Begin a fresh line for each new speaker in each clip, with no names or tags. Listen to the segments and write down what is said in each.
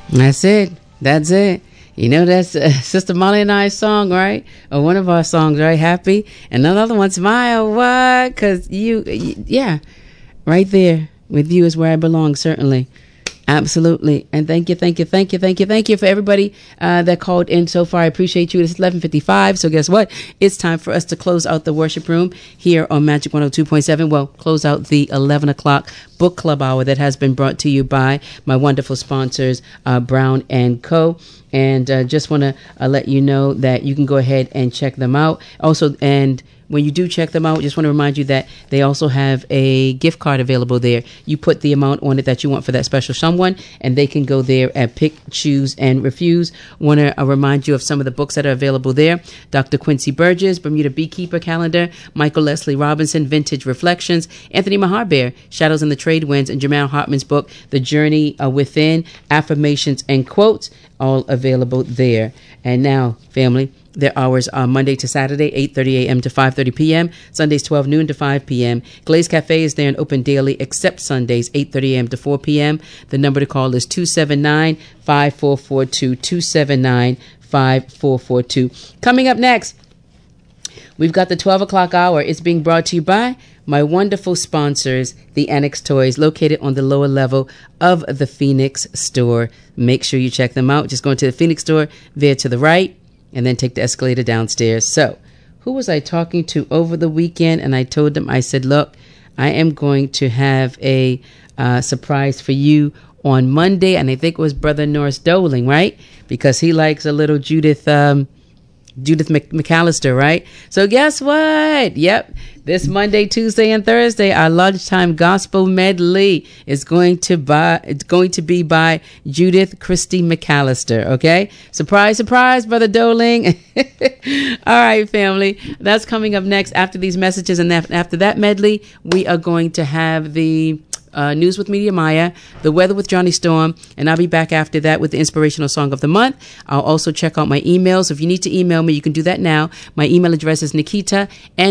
That's it. That's it. You know, that's Sister Molly and I's song, right? Or one of our songs, right? Happy. And another one, Smile. What? Because yeah, right there with you is where I belong, certainly. Absolutely. And thank you for everybody that called in so far. I appreciate you. It's 11:55. So guess what? It's time for us to close out the worship room here on Magic 102.7. Well, close out the 11 o'clock book club hour that has been brought to you by my wonderful sponsors, Brown & Co. And just want to let you know that you can go ahead and check them out. Also, and when you do check them out, just want to remind you that they also have a gift card available there. You put the amount on it that you want for that special someone, and they can go there and pick, choose, and refuse. Want to remind you of some of the books that are available there. Dr. Quincy Burgess, Bermuda Beekeeper Calendar, Michael Leslie Robinson, Vintage Reflections, Anthony Maharbear, Shadows in the Trade Winds, and Jamal Hartman's book, The Journey Within, Affirmations and Quotes, all available there. And now, family, their hours are Monday to Saturday, 8:30 a.m. to 5:30 p.m., Sundays 12 noon to 5 p.m. Glaze Cafe is there and open daily except Sundays, 8:30 a.m. to 4 p.m. The number to call is 279-5442, 279-5442. Coming up next, we've got the 12 o'clock hour. It's being brought to you by my wonderful sponsors, the Annex Toys, located on the lower level of the Phoenix store. Make sure you check them out. Just go into the Phoenix store there to the right, and then take the escalator downstairs. So, who was I talking to over the weekend? And I told them, I said, look, I am going to have a surprise for you on Monday. And I think it was Brother Norris Doling, right? Because he likes a little Judith McAllister, right? So guess what? Yep. This Monday, Tuesday, and Thursday, our lunchtime gospel medley is going to be by Judith Christy McAllister. Okay. Surprise, surprise, Brother Doling. All right, family. That's coming up next after these messages. And after that medley, we are going to have the News with Media Maya, the weather with Johnny Storm, and I'll be back after that with the inspirational song of the month. I'll also check out my emails. If you need to email me, you can do that now. My email address is Nikita,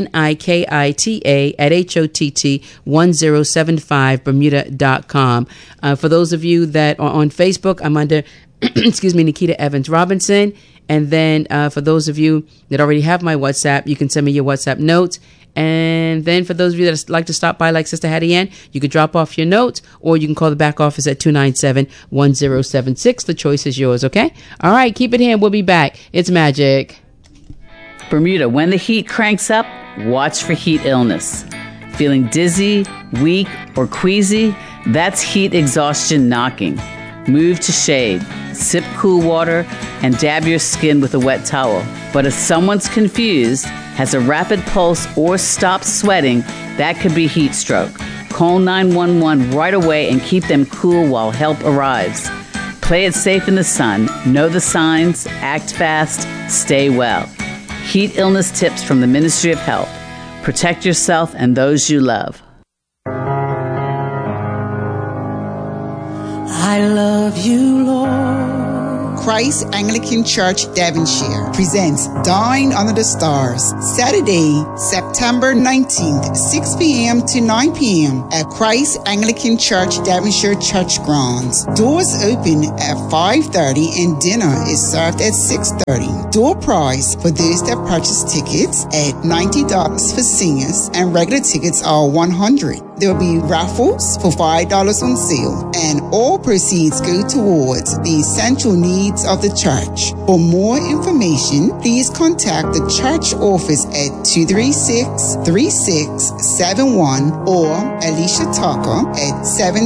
Nikita @HOTT1075 Bermuda.com. For those of you that are on Facebook, I'm under Nikita Evans Robinson. And then for those of you that already have my WhatsApp, you can send me your WhatsApp notes. And then for those of you that like to stop by like Sister Hattie Ann, you can drop off your notes, or you can call the back office at 297-1076. The choice is yours, okay? All right, keep it here. We'll be back. It's magic.
Bermuda, when the heat cranks up, watch for heat illness. Feeling dizzy, weak, or queasy? That's heat exhaustion knocking. Move to shade, sip cool water, and dab your skin with a wet towel. But if someone's confused, has a rapid pulse, or stops sweating, that could be heat stroke. Call 911 right away and keep them cool while help arrives. Play it safe in the sun. Know the signs, act fast, stay well. Heat illness tips from the Ministry of Health. Protect yourself and those you love.
I love you, Lord.
Christ Anglican Church Devonshire presents Dine Under the Stars, Saturday, September 19th, 6 p.m. to 9 p.m. at Christ Anglican Church Devonshire Church Grounds. Doors open at 5:30 and dinner is served at 6:30. Door price for those that purchase tickets at $90 for seniors, and regular tickets are $100. There will be raffles for $5 on sale, and all proceeds go towards the essential needs of the church. For more information, please contact the church office at 236-3671 or Alicia Tucker at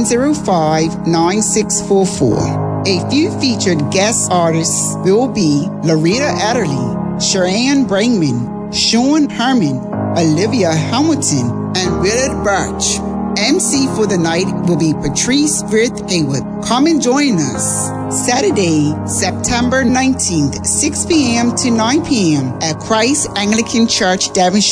705-9644. A few featured guest artists will be Loretta Adderley, Sharon Brangman, Sean Herman, Olivia Hamilton, and Willard Birch. MC for the night will be Patrice Frith Haywood. Come and join us. Saturday, September 19th, 6 p.m. to 9 p.m. at Christ Anglican Church, Devonshire.